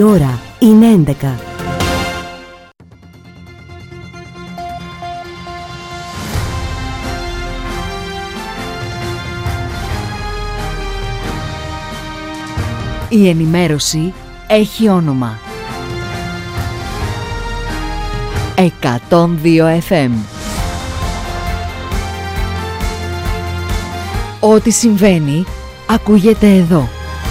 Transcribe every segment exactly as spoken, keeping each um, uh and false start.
Η ώρα είναι έντεκα. Η ενημέρωση έχει όνομα. εκατόν δύο εφ εμ. Ό,τι συμβαίνει ακούγεται εδώ.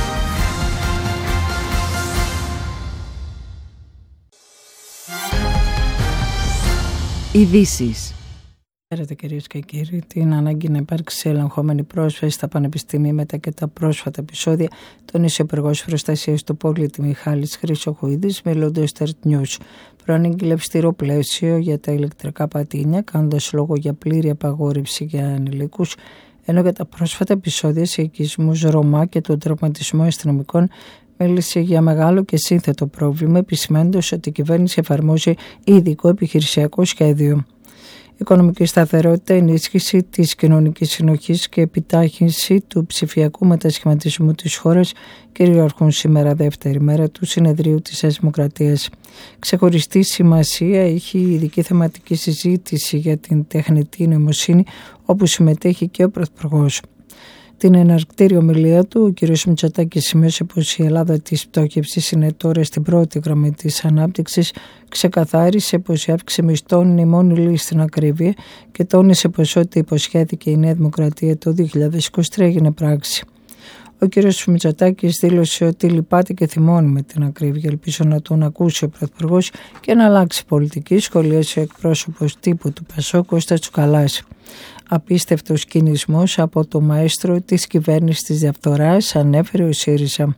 Ειδήσεις. Ξέρετε, κυρίες και κύριοι, την ανάγκη να υπάρξει ελεγχόμενη πρόσβαση στα πανεπιστήμια μετά και τα πρόσφατα επεισόδια, τόνισε ο Υπουργός Προστασίας του Πολίτη Μιχάλης Χρυσοχοίδης, μιλώντας στο Rt News. Προανήγγειλε αυστηρό πλαίσιο για τα ηλεκτρικά πατίνια, κάνοντας λόγο για πλήρη απαγόρευση για ανηλίκους, ενώ για τα πρόσφατα επεισόδια σε οικισμούς Ρωμά και τον τραυματισμό αστυνομικών μίλησε για μεγάλο και σύνθετο πρόβλημα, επισημαίνοντας ότι η κυβέρνηση εφαρμόζει ειδικό επιχειρησιακό σχέδιο. Οικονομική σταθερότητα, ενίσχυση της κοινωνικής συνοχής και επιτάχυνση του ψηφιακού μετασχηματισμού της χώρας κυριαρχούν σήμερα, δεύτερη μέρα του συνεδρίου της Δημοκρατίας. Ξεχωριστή σημασία έχει η ειδική θεματική συζήτηση για την τεχνητή νοημοσύνη, όπου συμμετέχει και ο Πρωθυπουργός. Την εναρκτήρια ομιλία του, ο κ. Μητσοτάκης σημείωσε πως η Ελλάδα της πτώχευσης είναι τώρα στην πρώτη γραμμή της ανάπτυξης, ξεκαθάρισε πως η αύξηση μισθών είναι η μόνη λύση στην ακρίβεια και τόνισε πως ό,τι υποσχέθηκε η Νέα Δημοκρατία το δύο χιλιάδες είκοσι τρία έγινε πράξη. Ο κ. Μητσοτάκης δήλωσε ότι λυπάται και θυμώνει με την ακρίβεια. Ελπίζω να τον ακούσει ο Πρωθυπουργός και να αλλάξει πολιτική, σχολίασε ο εκπρόσωπος τύπου του Πασόκ, Κώστας Τσουκαλάς. Απίστευτος κινησμός από το μαέστρο της κυβέρνησης της διαφθοράς, ανέφερε ο ΣΥΡΙΖΑ.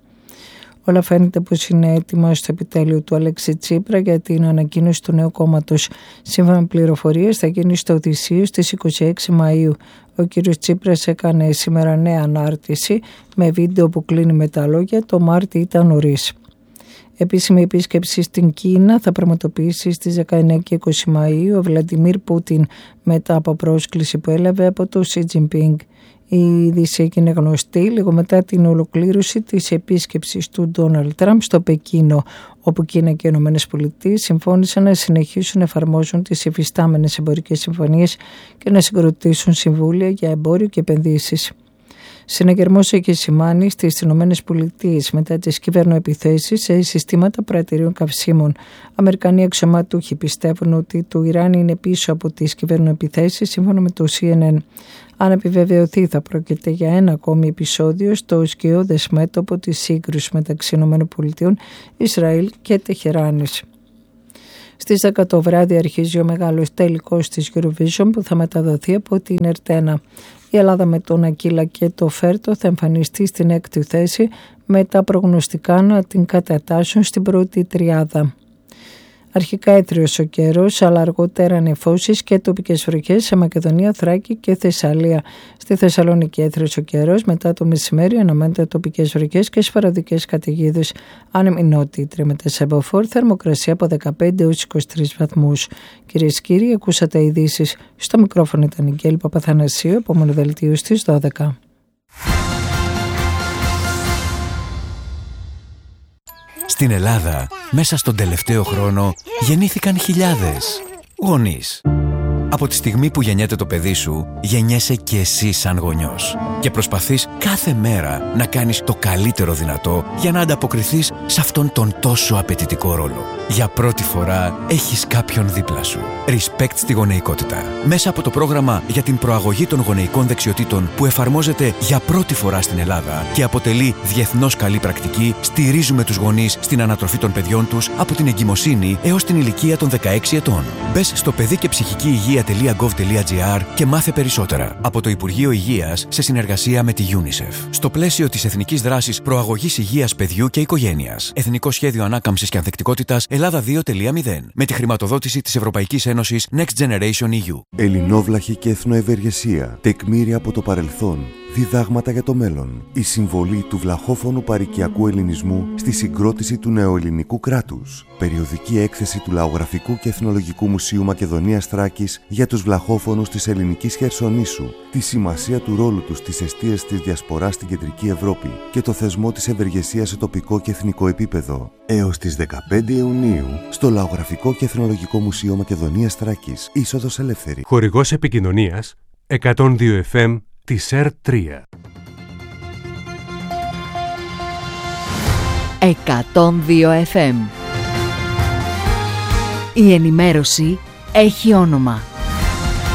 Όλα φαίνεται πως είναι έτοιμα στο επιτέλειο του Αλέξη Τσίπρα για την ανακοίνωση του νέου κόμματος. Σύμφωνα με πληροφορίες, θα γίνει στο Οδυσσείο στις είκοσι έξι Μαΐου. Ο κ. Τσίπρας έκανε σήμερα νέα ανάρτηση με βίντεο που κλείνει με τα λόγια «Το Μάρτι ήταν νωρίς». Επίσημη επίσκεψη στην Κίνα θα πραγματοποιήσει στις δεκαεννέα και είκοσι Μαΐου ο Βλαντιμίρ Πούτιν μετά από πρόσκληση που έλαβε από το Σι Τζινπίνγκ. Η είδηση έγινε γνωστή λίγο μετά την ολοκλήρωση της επίσκεψης του Ντόναλντ Τραμπ στο Πεκίνο, όπου Κίνα και οι ΗΠΑ συμφώνησαν να συνεχίσουν να εφαρμόζουν τις υφιστάμενες εμπορικές συμφωνίες και να συγκροτήσουν συμβούλια για εμπόριο και επενδύσεις. Συναγερμός έχει σημάνει στις ΗΠΑ μετά τις κυβερνοεπιθέσεις σε συστήματα πρατηρίων καυσίμων. Αμερικανοί αξιωματούχοι πιστεύουν ότι το Ιράν είναι πίσω από τις κυβερνοεπιθέσεις, σύμφωνα με το Σι Εν Εν. Αν επιβεβαιωθεί, θα πρόκειται για ένα ακόμη επεισόδιο στο σκιώδες μέτωπο της σύγκρουσης μεταξύ ΗΠΑ, Ισραήλ και Τεχεράνης. Στις δέκα το βράδυ αρχίζει ο μεγάλος τελικός της Eurovision που θα μεταδοθεί από την Ερτένα. Η Ελλάδα με τον Ακύλα και το Φέρτο θα εμφανιστεί στην έκτη θέση, με τα προγνωστικά να την κατατάσσουν στην πρώτη τριάδα. Αρχικά έθριος ο καιρός, αλλά αργότερα νεφώσεις και τοπικές βροχές σε Μακεδονία, Θράκη και Θεσσαλία. Στη Θεσσαλονίκη έθριος ο καιρός, μετά το μεσημέρι αναμένεται τοπικές βροχές και σποραδικές καταιγίδες. Άνεμοι νότιοι τρίμετες σε μποφόρ, θερμοκρασία από δεκαπέντε έως είκοσι τρεις βαθμούς. Κυρίες και κύριοι, ακούσατε ειδήσεις. Στο μικρόφωνο ήταν η Γκέλη Παπαθανασίου, επόμενο δελτίο στις δώδεκα. Στην Ελλάδα, μέσα στον τελευταίο χρόνο, γεννήθηκαν χιλιάδες γονείς. Από τη στιγμή που γεννιέται το παιδί σου, γεννιέσαι και εσύ σαν γονιός. Και προσπαθείς κάθε μέρα να κάνεις το καλύτερο δυνατό για να ανταποκριθείς σε αυτόν τον τόσο απαιτητικό ρόλο. Για πρώτη φορά έχεις κάποιον δίπλα σου. Respect στη γονεϊκότητα. Μέσα από το πρόγραμμα για την προαγωγή των γονεϊκών δεξιοτήτων που εφαρμόζεται για πρώτη φορά στην Ελλάδα και αποτελεί διεθνώς καλή πρακτική, στηρίζουμε τους γονείς στην ανατροφή των παιδιών τους από την εγκυμοσύνη έως την ηλικία των δεκαέξι ετών. Μπες στο παιδί και ψυχική υγεία τελεία γκοβ τελεία τζι άρ και μάθε περισσότερα. Από το Υπουργείο Υγείας σε συνεργασία με τη UNICEF. Στο πλαίσιο της Εθνικής Δράσης Προαγωγής Υγείας Παιδιού και Οικογένειας. Εθνικό Σχέδιο Ανάκαμψης και Ανθεκτικότητας Ελλάδα δύο κόμμα μηδέν. Με τη χρηματοδότηση της Ευρωπαϊκής Ένωσης Next Generation ι γιου. Ελληνόβλαχη και εθνοευεργεσία. Τεκμήρια από το παρελθόν. Διδάγματα για το μέλλον. Η συμβολή του βλαχόφωνου παροικιακού ελληνισμού στη συγκρότηση του νεοελληνικού κράτους. Περιοδική έκθεση του Λαογραφικού και Εθνολογικού Μουσείου Μακεδονίας Θράκης για τους βλαχόφωνους της ελληνικής Χερσονήσου. Τη σημασία του ρόλου τους στις εστίες της διασποράς στην Κεντρική Ευρώπη και το θεσμό της ευεργεσίας σε τοπικό και εθνικό επίπεδο. Έως τις δεκαπέντε Ιουνίου στο Λαογραφικό και Εθνολογικό Μουσείο Μακεδονίας Θράκης. Είσοδος ελεύθερη. Χορηγός επικοινωνίας εκατόν δύο εφ εμ της ΕΡ τρία. εκατόν δύο εφ εμ. Η ενημέρωση έχει όνομα.